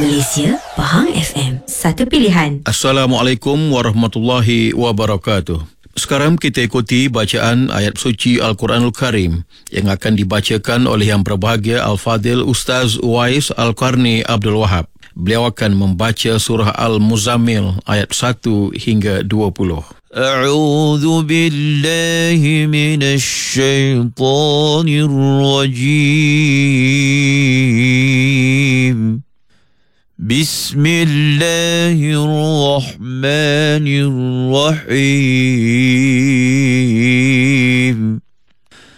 Malaysia, Pahang FM, satu pilihan. Assalamualaikum warahmatullahi wabarakatuh. Sekarang kita ikuti bacaan ayat suci Al-Quranul Karim yang akan dibacakan oleh Yang Berbahagia Al-Fadil Ustaz Uwais Al-Qarni Abdul Wahab. Beliau akan membaca surah Al-Muzammil ayat 1 hingga 20. A'udzu billahi minasy syaithanir rajim. Bismillahirrahmanirrahim.